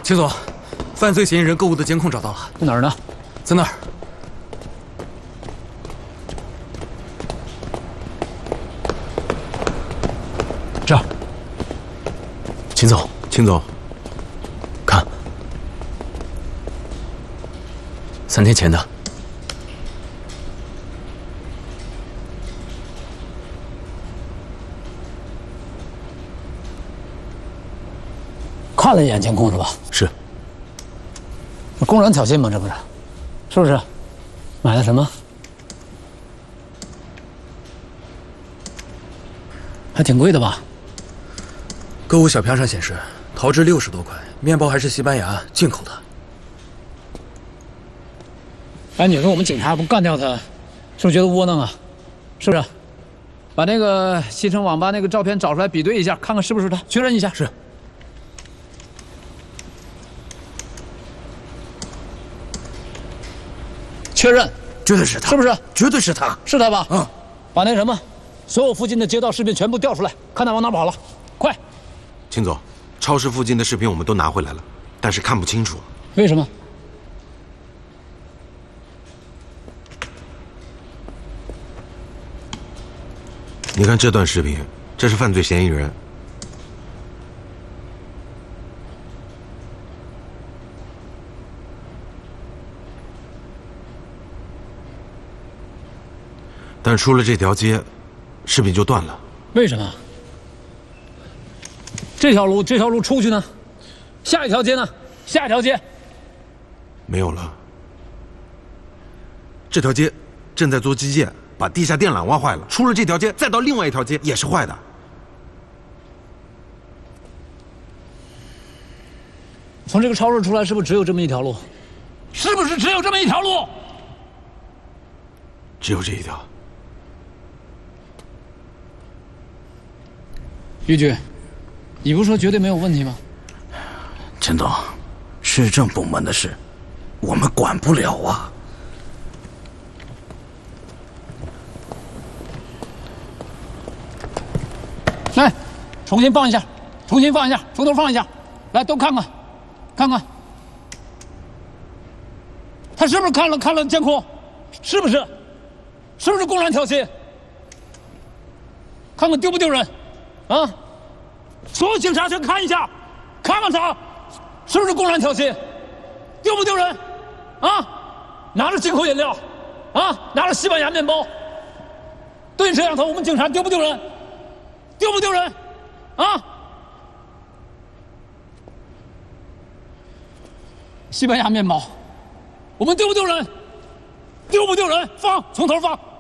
秦总，犯罪嫌疑人购物的监控找到了， 在哪儿呢？ 在那儿。 这儿。 秦总，秦总，看，3天前的。 看了一眼监控是吧？ 是。 公然挑衅吗？这不是？是不是？买的什么？还挺贵的吧？ 购物小票上显示，陶制60多块，面包还是西班牙进口的。 哎，你说我们警察不干掉他，是不是觉得窝囊啊？是不是？把那个西城网吧那个照片找出来比对一下，看看是不是他，确认一下。 是。 确认， 绝对是他， 是不是？ 绝对是他， 是他吧？ 嗯， 把那什么，所有附近的街道视频全部调出来，看他往哪跑了，快！ 秦总，超市附近的视频我们都拿回来了，但是看不清楚。 为什么？ 你看这段视频，这是犯罪嫌疑人。 但出了这条街，视频就断了。 为什么？这条路出去呢？下一条街呢？下一条街没有了。这条街正在做基建，把地下电缆挖坏了。出了这条街，再到另外一条街也是坏的。 从这个超市出来，是不是只有这么一条路？是不是只有这么一条路？ 只有这一条。 于局，你不是说绝对没有问题吗？ 陈总，市政部门的事，我们管不了啊。 来，重新放一下，重新放一下，从头放一下，来都看看，看看，他是不是看了监控？是不是？是不是公然挑衅？看看丢不丢人？ 啊！所有警察全看一下，看看他是不是公然挑衅，丢不丢人？啊！拿着进口饮料，啊，拿着西班牙面包，对摄像头，我们警察丢不丢人？丢不丢人？啊！西班牙面包，我们丢不丢人？丢不丢人？放，从头放。